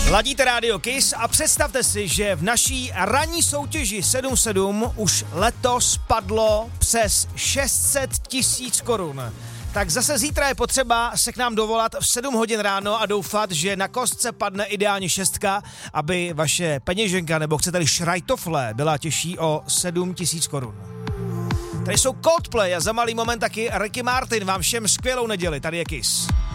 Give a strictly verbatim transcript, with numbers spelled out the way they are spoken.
Ladíte rádio Kiss a představte si, že v naší ranní soutěži sedm sedm už letos padlo přes šest set tisíc korun. Tak zase zítra je potřeba se k nám dovolat v sedm hodin ráno a doufat, že na kostce padne ideálně šestka, aby vaše peněženka, nebo chcete-li šrajtofle, byla těžší o sedm tisíc korun. Tady jsou Coldplay a za malý moment taky Ricky Martin. Vám všem skvělou neděli. Tady je Kiss.